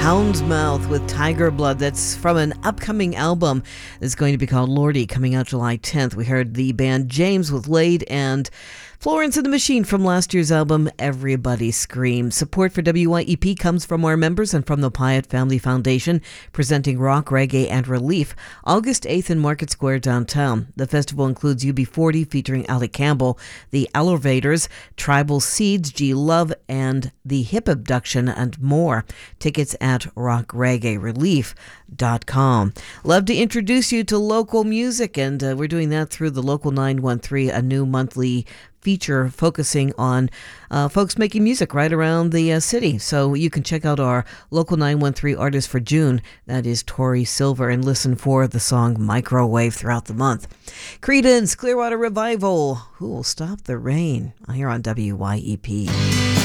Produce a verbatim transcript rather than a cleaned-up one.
Houndmouth with Tiger Blood. That's from an upcoming album that's going to be called Lordy, coming out July tenth. We heard the band James with Laid and Florence and the Machine from last year's album, Everybody Screams. Support for W Y E P comes from our members and from the Pyatt Family Foundation, presenting rock, reggae, and relief. August eighth in Market Square downtown. The festival includes U B forty featuring Ali Campbell, the Elevators, Tribal Seeds, G Love, and the Hip Abduction, and more. Tickets at rock reggae relief dot com. Love to introduce you to local music, and uh, we're doing that through the Local nine one three, a new monthly feature focusing on uh, folks making music right around the uh, city. So you can check out our Local nine one three artist for June. That is Tori Silver, and listen for the song Microwave throughout the month. Creedence Clearwater Revival, Who Will Stop the Rain, here on W Y E P.